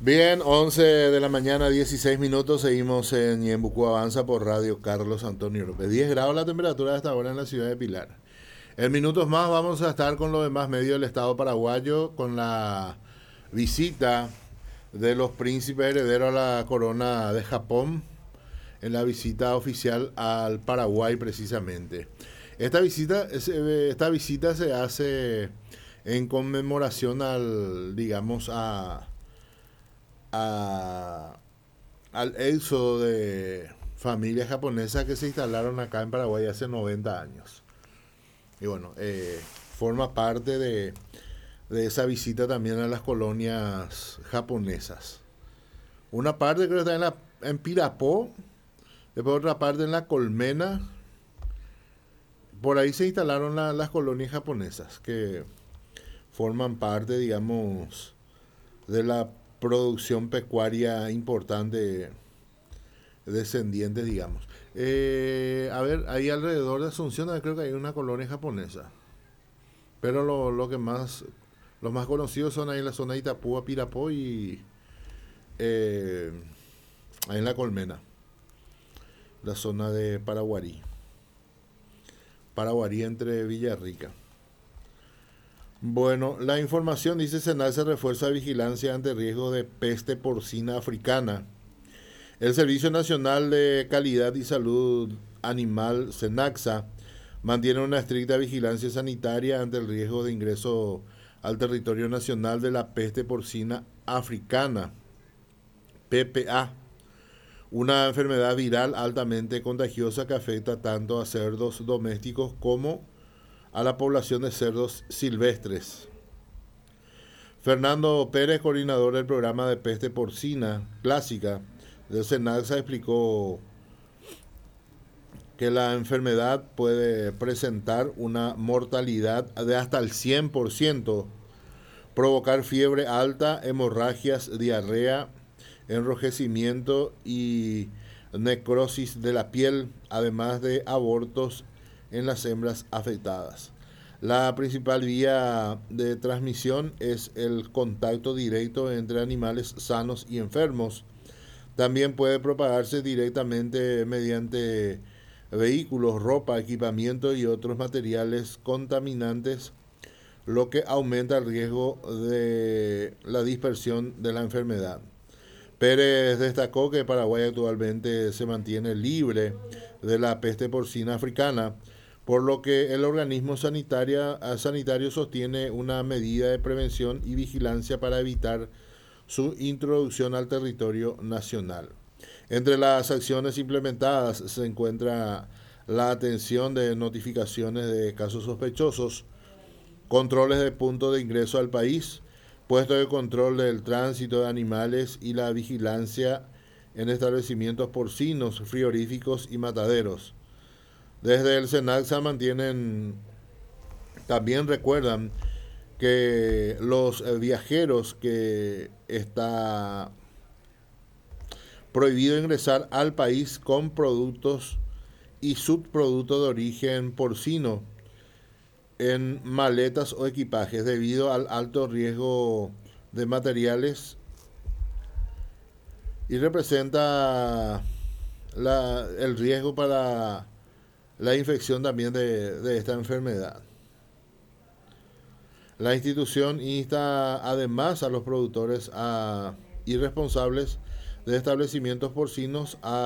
Bien, 11 de la mañana, 16 minutos, seguimos en Ñembucú Avanza por Radio Carlos Antonio López. 10 grados la temperatura de esta hora en la ciudad de Pilar. En minutos más vamos a estar con los demás medios del Estado paraguayo, con la visita de los príncipes herederos a la corona de Japón, en la visita oficial al Paraguay precisamente. Esta visita se hace en conmemoración al, digamos, a- al éxodo de familias japonesas que se instalaron acá en Paraguay hace 90 años. Y bueno, forma parte de esa visita también a las colonias japonesas. Una parte creo que está en Pirapó, después otra parte en la Colmena. Por ahí se instalaron las colonias japonesas que forman parte, digamos, de la producción pecuaria importante descendientes, digamos. A ver, ahí alrededor de Asunción creo que hay una colonia japonesa. Pero los más conocidos son ahí en la zona de Itapúa, Pirapó y eh, ahí en la Colmena, la zona de Paraguarí. Paraguarí entre Villarrica. Bueno, la información dice se refuerza vigilancia ante riesgo de peste porcina africana. El Servicio Nacional de Calidad y Salud Animal, SENACSA, mantiene una estricta vigilancia sanitaria ante el riesgo de ingreso al territorio nacional de la peste porcina africana, PPA, una enfermedad viral altamente contagiosa que afecta tanto a cerdos domésticos como a la población de cerdos silvestres. Fernando Pérez, coordinador del programa de peste porcina clásica del SENACSA, explicó que la enfermedad puede presentar una mortalidad de hasta el 100%, provocar fiebre alta, hemorragias, diarrea, enrojecimiento y necrosis de la piel, además de abortos en las hembras afectadas. La principal vía de transmisión es el contacto directo entre animales sanos y enfermos. También puede propagarse directamente mediante vehículos, ropa, equipamiento y otros materiales contaminantes, lo que aumenta el riesgo de la dispersión de la enfermedad. Pérez destacó que Paraguay actualmente se mantiene libre de la peste porcina africana, por lo que el organismo sanitario sostiene una medida de prevención y vigilancia para evitar su introducción al territorio nacional. Entre las acciones implementadas se encuentra la atención de notificaciones de casos sospechosos, controles de puntos de ingreso al país, puestos de control del tránsito de animales y la vigilancia en establecimientos porcinos, frigoríficos y mataderos. Desde el SENACSA también recuerdan que los viajeros que está prohibido ingresar al país con productos y subproductos de origen porcino en maletas o equipajes debido al alto riesgo de materiales y representa el riesgo para la infección también de esta enfermedad. La institución insta además a los productores y responsables de establecimientos porcinos a